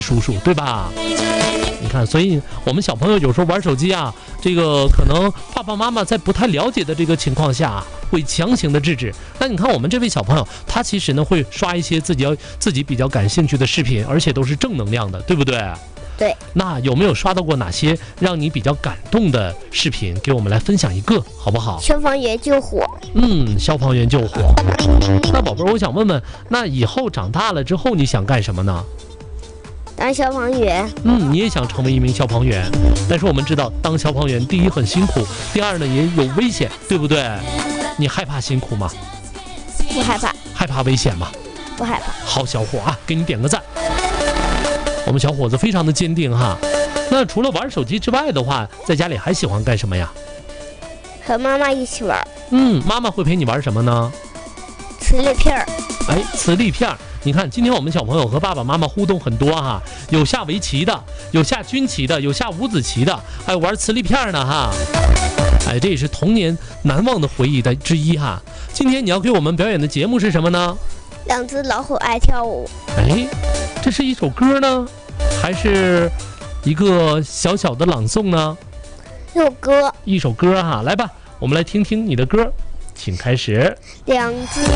叔叔，对吧？你看，所以我们小朋友有时候玩手机啊，这个可能爸爸妈妈在不太了解的这个情况下，会强行的制止。那你看我们这位小朋友，他其实呢会刷一些自己比较感兴趣的视频，而且都是正能量的，对不对？ 对。 那有没有刷到过哪些让你比较感动的视频？给我们来分享一个，好不好？ 消防员救火。 消防员救火。那宝贝儿，我想问问，那以后长大了之后你想干什么呢？ 当消防员。 你也想成为一名消防员，但是我们知道，当消防员第一很辛苦，第二呢也有危险，对不对？你害怕辛苦吗？ 不害怕。 害怕危险吗？ 不害怕。 好小伙啊，给你点个赞。我们小伙子非常的坚定哈。那除了玩手机之外的话，在家里还喜欢干什么呀？ 和妈妈一起玩。 妈妈会陪你玩什么呢？ 磁力片儿。 磁力片儿。你看，今天我们小朋友和爸爸妈妈互动很多哈，有下围棋的，有下军棋的，有下五子棋的，还有玩磁力片呢哈。这也是童年难忘的回忆之一哈。今天你要给我们表演的节目是什么呢？ 两只老虎爱跳舞。 这是一首歌呢，还是一个小小的朗诵呢？ 一首歌哈。来吧，我们来听听你的歌，请开始。 两只